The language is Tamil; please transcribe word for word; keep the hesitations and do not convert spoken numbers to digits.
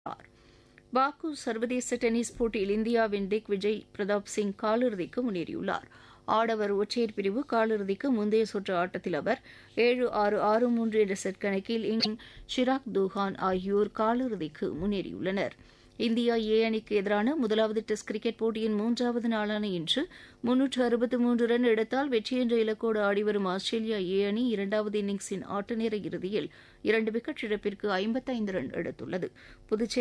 பாக்கு சர்வதேச டென்னிஸ் போட்டியில் இந்தியாவின் திக் விஜய் பிரதாப் சிங் காலிறுதிக்கு முன்னேறியுள்ளார். ஆடவர் ஒற்றையர் பிரிவு காலிறுதிக்கு முந்தைய சுற்று ஆட்டத்தில் அவர் ஏழு ஆறு ஆறு மூன்று என்ற செட் கணக்கில் இங்கிலாந்தின் ஷிராக் தூஹான் ஆகியோர் காலிறுதிக்கு முன்னேறியுள்ளனர். இந்தியா ஏ அணிக்கு எதிரான முதலாவது டெஸ்ட் கிரிக்கெட் போட்டியின் மூன்றாவது நாளான இன்று முன்னூற்று அறுபத்து மூன்று ரன் எடுத்தால் வெற்றி என்ற இலக்கோடு ஆடிவரும் ஆஸ்திரேலியா ஏ அணி இரண்டாவது இன்னிங்ஸின் ஆட்டநேர இறுதியில் இரண்டு விக்கெட் இழப்பிற்கு ஐம்பத்தைந்து ரன் எடுத்துள்ளது. புதுச்சேரி